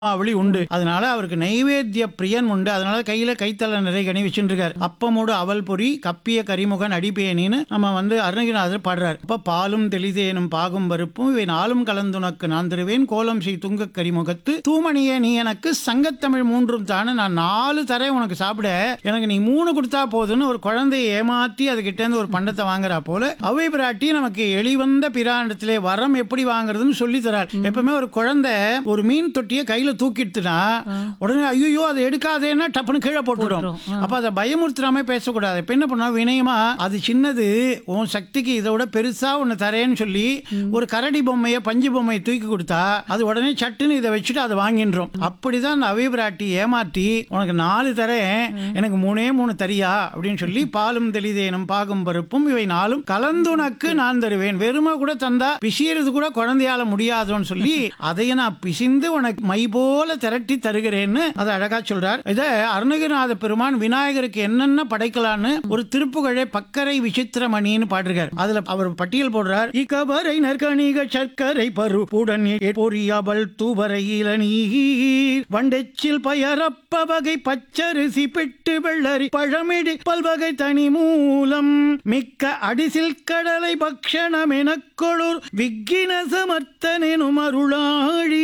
அவளி உண்டு. அதனால அவருக்கு நைவேத்திய பிரியன் உண்டு. அதனால கையில கைத்தல நிறைய கனி வச்சுருக்காரு. அப்பமோடு அவல் பொறி கப்பிய கரிமுகன் அடிப்பேனின்னு நம்ம அருணகிரிநாதர் பாடுறார். அப்ப பாலும் தெளிதேனும் பாகும் பருப்பும் இவை நாளும் கலந்துனக்கு நான் தருவேன் கோலம் செய் துங்க கரிமுகத்து தூமணியே நீ எனக்கு சங்கத்தமிழ் மூன்றும் தானே, நான் 4 தரேன் உனக்கு சாப்பிட, எனக்கு நீ 3 கொடுத்தா போதுன்னு ஒரு குழந்தையை ஏமாத்தி அதுகிட்ட இருந்து ஒரு பண்டத்தை வாங்குறா போல அவை பிராட்டி நமக்கு எளிவந்த பிராண்டத்திலே வரம் எப்படி வாங்குறதுன்னு சொல்லி தரார். எப்பவுமே ஒரு குழந்தை ஒரு மீன் தொட்டியை கையில தூக்கிட்டுனா உடனே ஐயோ அதை எடுக்காதேன்னா டப்புனு கீழே போட்டுடும். அப்ப அதை பயமுறுத்துறாம பேசக்கூடாது. இப்ப என்ன பண்ணா வினயமா அது சின்னது உன் சக்திக்கு இதை விட பெருசா ஒன்னு தரேன்னு சொல்லி ஒரு கரடி பொம்மையை பஞ்சு பொம்மையை தூக்கி கொடுத்தா அது உடனே சட்டுன்னு இதை வச்சுட்டு அதை வாங்கின்றோம். அப்படிதான் அந்த அவை பிராட்டி ஏமாற்றி உனக்கு 4 தரேன் எனக்கு 3 தரியா அப்படின்னு சொல்லி பாலும் தெளிதேனும் பாகும் பருப்பும் இவை 4 கலந்துனக்கு நான் தருவேன். வெறுமை கூட தந்தா பிசியறது கூட குழந்தையால முடியாதோன்னு சொல்லி அதையும் நான் பிசிந்து உனக்கு மை போல திரட்டி தருகிறேன்னு அதை அழகா சொல்றார். இத அருணகிரிநாத பெருமான் விநாயகருக்கு என்னென்ன படைக்கலான்னு ஒரு திருப்புகழை பக்கரை விசித்திரமணின்னு பாடுறார். அதுல அவர் பட்டியல் போடுறார். இக்கவரை நற்கணிக சர்க்கரை பருப்புடன் பொறியபல் தூவரை இளநீர் வண்டெச்சில் பயரப்ப வகை பச்சரிசி பிட்டு வெள்ளரி பழமிடி பல்வகை தனி மூலம் மிக்க அடிசில் கடலை பக்ஷணம் எனக்கொழுர் விக்கின சமர்த்தனும் அருளாழி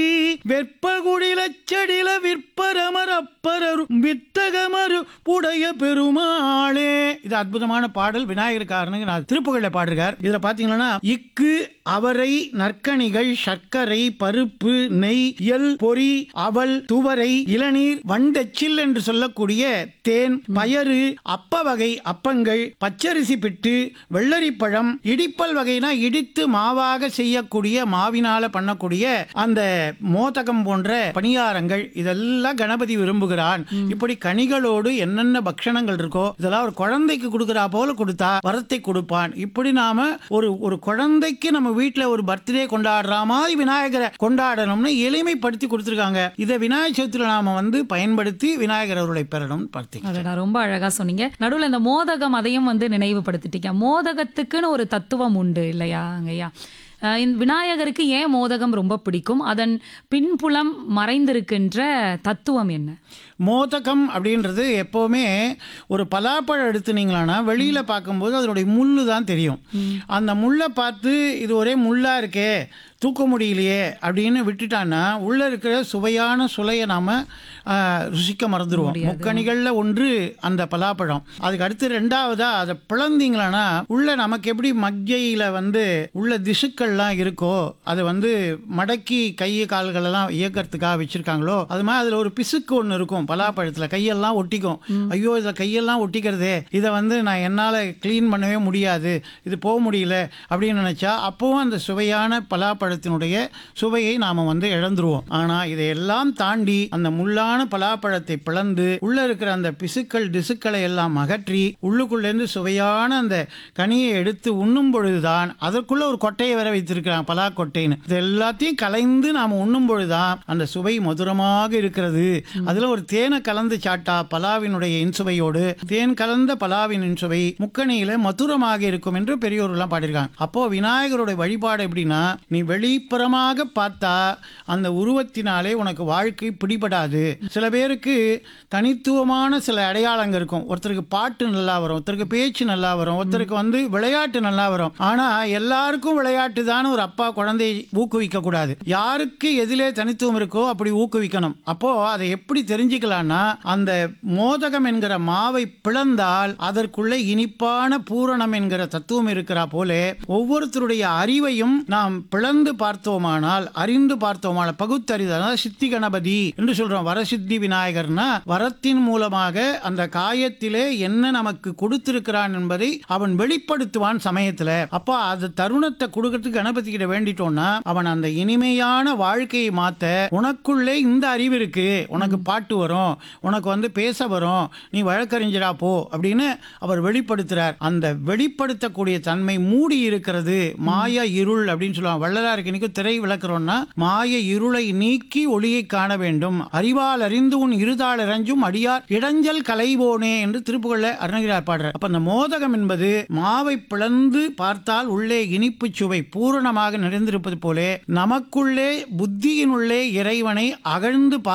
வெற்பகுடிலச்சடில விற்பரமர் அப்பரரும் வித்தகமரு புடைய பெருமாளே. இது அற்புதமான பாடல். விநாயகருக்காரனுக்கு நான் திருப்புகழை பாடுறார். இதுல பாத்தீங்கன்னா இக்கு அவரை நற்கணிகள் சர்க்கரை பருப்பு நெய் எல் பொறி அவல் துவரை இளநீர் வண்டெச்சில் என்று சொல்லக்கூடிய தேன் பயறு அப்ப வகை அப்பங்கள் பச்சரிசி பிட்டு வெள்ளரி பழம் இடிப்பல் வகைனா இடித்து மாவாக செய்யக்கூடிய மாவினால பண்ணக்கூடிய அந்த மோதகம் போன்ற பணியாரங்கள் இதெல்லாம் கணபதி விரும்புகிறான். இப்படி கனிகளோடு என்னென்ன பக்ஷணங்கள் இருக்கோ இதெல்லாம் ஒரு குழந்தைக்கு கொடுக்கிறா போல கொடுத்தா வரத்தை கொடுப்பான். இப்படி நாம ஒரு குழந்தைக்கு நம்ம வீட்டுல ஒரு பர்த்டே கொண்டாடுற மாதிரி விநாயகரை கொண்டாடணும்னு எளிமைப்படுத்தி கொடுத்திருக்காங்க. இதை விநாயகர் சதுர்த்தியில நாம பயன்படுத்தி விநாயகர் அவர்களை பெறணும். ரொம்ப அழகா சொன்னீங்க. நடுவில் இந்த மோதகம் அதையும் நினைவுபடுத்திட்டீங்க. மோதகத்துக்குன்னு ஒரு தத்துவம் உண்டு இல்லையா ஐயா? விநாயகருக்கு ஏன் மோதகம் ரொம்ப பிடிக்கும்? அதன் பின்புலம் மறைந்திருக்கின்ற தத்துவம் என்ன? மோதகம் அப்படின்றது எப்போவுமே ஒரு பலாப்பழம் எடுத்துனீங்களானா வெளியில பார்க்கும்போது அதனுடைய முள்ளு தான் தெரியும். அந்த முள்ளை பார்த்து இது ஒரே முள்ளா இருக்கே தூக்க முடியலையே அப்படின்னு விட்டுட்டான்னா உள்ள இருக்கிற சுவையான சுளையை நாம ருசிக்க மறந்துடுவோம். முக்கணிகள்ல ஒன்று அந்த பலாப்பழம். அதுக்கு அடுத்து 2வதா அதை பிளந்தீங்களானா உள்ள நமக்கு எப்படி மக்கையில உள்ள திசுக்கள்லாம் இருக்கோ அதை மடக்கி கை கால்கள் எல்லாம் இயக்கிறதுக்காக வச்சிருக்காங்களோ அது மாதிரி அதுல ஒரு பிசுக்கு ஒன்று இருக்கும். பலாப்பழத்துல கையெல்லாம் ஒட்டிக்கும். ஐயோ இதை கையெல்லாம் ஒட்டிக்கிறதே, இதை நான் என்னால் கிளீன் பண்ணவே முடியாது, இது போக முடியல அப்படின்னு நினைச்சா அப்பவும் அந்த சுவையான பலாப்பழத்தினுடைய சுவையை நாம இழந்துருவோம். ஆனா இதையெல்லாம் தாண்டி அந்த முள்ளான பலாப்பழத்தை பிளந்து உள்ள இருக்கிற அந்த பிசுக்கள் டிசுக்களை எல்லாம் அகற்றி உள்ளுக்குள்ளேருந்து சுவையான அந்த கனியை எடுத்து உண்ணும் பொழுதுதான் அதற்குள்ள ஒரு கொட்டையை வேற வைத்திருக்கிறாங்க பலா கொட்டைன்னு. இது எல்லாத்தையும் கலைந்து நாம உண்ணும் பொழுதுதான் அந்த சுவை மதுரமாக இருக்கிறது. அதுல ஒரு தேனை கலந்து சாட்டா பலாவினுடைய இன்சுவையோடு தேன் கலந்த பலாவின் இன்சுவை முக்கணியில மதுரமாக இருக்கும் என்று பெரியோர்கள்லாம் பாடியிருக்காங்க. அப்போ விநாயகருடைய வழிபாடு எப்படின்னா நீ வெளிப்புறமாக பார்த்தா அந்த உருவத்தினாலே உனக்கு வாழ்க்கை பிடிபடாது. சில பேருக்கு தனித்துவமான சில அடையாளங்கள் இருக்கும். ஒருத்தருக்கு பாட்டு நல்லா வரும், ஒருத்தருக்கு பேச்சு நல்லா வரும், ஒருத்தருக்கு விளையாட்டு நல்லா வரும். ஆனா எல்லாருக்கும் விளையாட்டு தான் ஒரு அப்பா குழந்தையை ஊக்குவிக்க கூடாது. யாருக்கு எதிலே தனித்துவம் இருக்கோ அப்படி ஊக்குவிக்கணும். அப்போ அதை எப்படி தெரிஞ்சுக்கலாம்னா அந்த மோதகம் என்கிற மாவை பிளந்தால் அதற்குள்ளே இனிப்பான பூரணம் என்கிற தத்துவம் இருக்கிறா போல ஒவ்வொருத்தருடைய அறிவையும் நாம் பிளந்து பார்த்தோமானால் அறிந்து பார்த்தோமானால் பகுத்தறிதல் சித்தி கணபதி என்று சொல்றோம். வரசித்தி விநாயகர்னா வரத்தின் மூலமாக அந்த காயத்திலே என்ன நமக்கு கொடுத்திருக்கிறான் என்பதை அவன் வெளிப்படுத்துவான் சமயத்துல. அப்போ அது தருணத்தை கொடுக்கறதுக்கு கணபதி கிட்ட வேண்டிட்டோம்னா அவன் அந்த இனிமையான வாழ்க்கையை மாத்த உனக்குள்ளே இந்த அறிவு இருக்கு, உனக்கு பாட்டு வரும், உனக்கு பேச வரும், நீ வழக்கறிஞரா போ அப்படின்னு அவர் வெளிப்படுத்துறார். அந்த வெளிப்படுத்தக்கூடிய தன்மை மூடி இருக்கிறது மாய இருள் அப்படின்னு சொல்லுவாங்க. வள்ளலாருக்கு இன்னைக்கு திரை விளக்குறோம்னா மாய இருளை நீக்கி ஒளியை காண வேண்டும், அறிவால் அறிந்து உன் இருதாள் இறஞ்சும் அடியார் இடைஞ்சல் கலைவோனே என்று திருப்புகழ்ல அருணகிரியார் பாடுறார். அப்ப அந்த மோதகம் என்பது மாவை பிளந்து பார்த்தால் உள்ளே இனிப்பு சுவை பூரணமாக நிறைந்திருப்பது போல நமக்குள்ளே புத்தியினுள்ளே இறைவனை அகழ்ந்து